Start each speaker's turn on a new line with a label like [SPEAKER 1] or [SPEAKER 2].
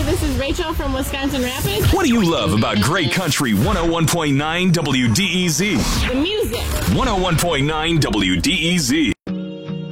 [SPEAKER 1] this is Rachel from Wisconsin Rapids.
[SPEAKER 2] What do you love about Great Country 101.9 WDEZ?
[SPEAKER 1] The music.
[SPEAKER 2] 101.9 WDEZ.